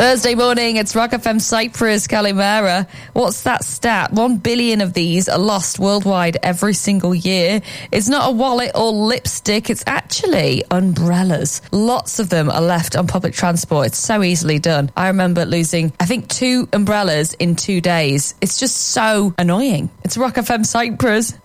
Thursday morning, it's Rock FM Cyprus, Kalimera. What's that stat? 1 billion of these are lost worldwide every single year. It's not a wallet or lipstick, it's actually umbrellas. Lots of them are left on public transport. It's so easily done. I remember losing, I think, 2 umbrellas in 2 days. It's just so annoying. It's Rock FM Cyprus.